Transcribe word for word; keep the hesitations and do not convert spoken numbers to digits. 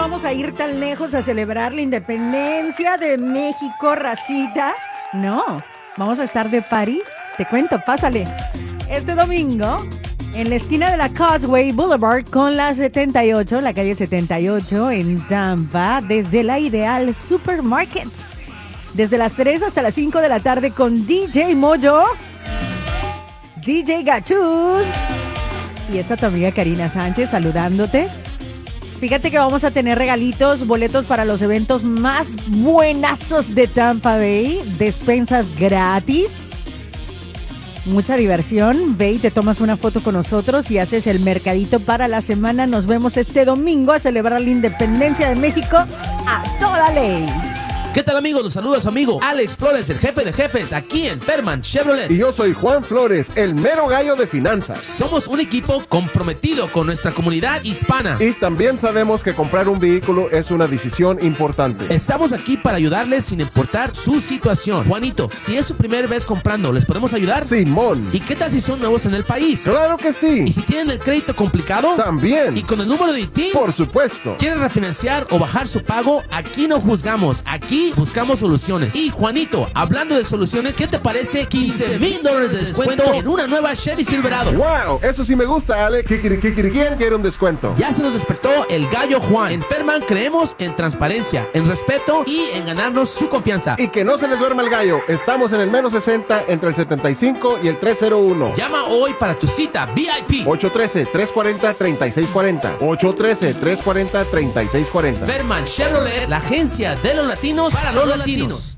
vamos a ir tan lejos a celebrar la independencia de México, racita. No, vamos a estar de party. Te cuento, pásale. Este domingo, en la esquina de la Causeway Boulevard con la setenta y ocho, la calle setenta y ocho en Tampa, desde la Ideal Supermarket. Desde las tres hasta las cinco de la tarde con D J Mojo, D J Gachus y esta tu amiga Karina Sánchez saludándote. Fíjate que vamos a tener regalitos, boletos para los eventos más buenazos de Tampa Bay, despensas gratis, mucha diversión. Ve y te tomas una foto con nosotros y haces el mercadito para la semana. Nos vemos este domingo a celebrar la independencia de México a toda ley. ¿Qué tal, amigos? Los saluda su amigo Alex Flores, el jefe de jefes, aquí en Perman Chevrolet. Y yo soy Juan Flores, el mero gallo de finanzas. Somos un equipo comprometido con nuestra comunidad hispana. Y también sabemos que comprar un vehículo es una decisión importante. Estamos aquí para ayudarles sin importar su situación. Juanito, si es su primera vez comprando, ¿les podemos ayudar? Simón. ¿Y qué tal si son nuevos en el país? Claro que sí. ¿Y si tienen el crédito complicado? También. ¿Y con el número de I T I? Por supuesto. ¿Quieren refinanciar o bajar su pago? Aquí no juzgamos, aquí buscamos soluciones. Y Juanito, hablando de soluciones, ¿qué te parece quince mil dólares de descuento en una nueva Chevy Silverado? ¡Wow! Eso sí me gusta, Alex. ¿Quién quiere un descuento? Ya se nos despertó el gallo Juan. En Perman creemos en transparencia, en respeto y en ganarnos su confianza. Y que no se les duerma el gallo. Estamos en el menos sesenta entre el setenta y cinco y el trescientos uno. Llama hoy para tu cita V I P. ocho uno tres, tres cuatro cero, tres seis cuatro cero. ocho uno tres, tres cuatro cero, tres seis cuatro cero. Perman Chevrolet, la agencia de los latinos para los latinos.